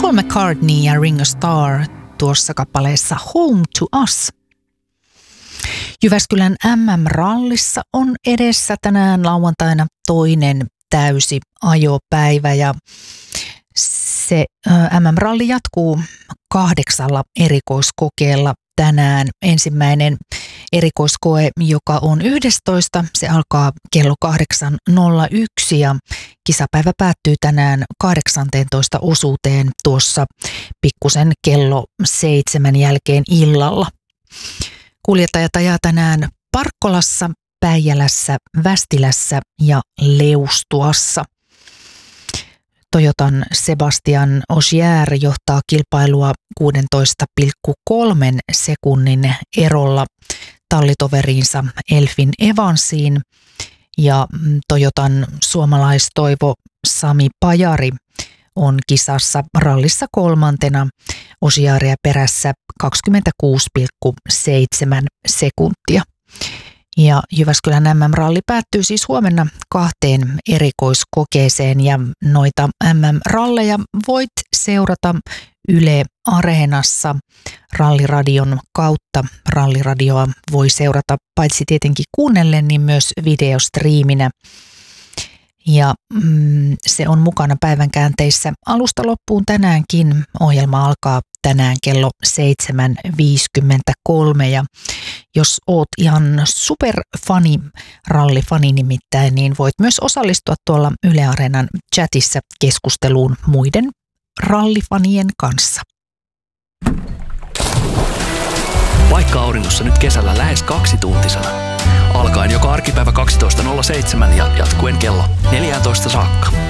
Paul McCartney ja Ringo Starr tuossa kappaleessa Home to Us. Jyväskylän MM-rallissa on edessä tänään lauantaina toinen täysi ajopäivä ja se MM-ralli jatkuu 8 erikoiskokeella tänään. Ensimmäinen erikoiskoe, joka on 11, se alkaa kello 8.01 ja kisapäivä päättyy tänään 18 osuuteen tuossa pikkusen kello 7 jälkeen illalla. Kuljettajat ajaa tänään Parkkolassa, Päijälässä, Västilässä ja Leustuassa. Toyotan Sebastian Ogier johtaa kilpailua 16,3 sekunnin erolla tallitoveriinsa Elfin Evansiin ja Toyotan suomalaistoivo Sami Pajari on kisassa rallissa 3. Ogieria perässä 26,7 sekuntia. Ja Jyväskylän MM-ralli päättyy siis huomenna 2 erikoiskokeeseen ja noita MM-ralleja voit seurata Yle Areenassa Ralliradion kautta. Ralliradioa voi seurata paitsi tietenkin kuunnellen, niin myös videostriiminä. Ja se on mukana päivänkäänteissä alusta loppuun tänäänkin. Ohjelma alkaa tänään kello 7.53 ja jos oot ihan superfani, rallifani nimittäin, niin voit myös osallistua tuolla Yle Areenan chatissa keskusteluun muiden rallifanien kanssa. Paikka auringossa nyt kesällä lähes 2-tuntisena. Alkaen joka arkipäivä 12.07 ja jatkuen kello 14 saakka.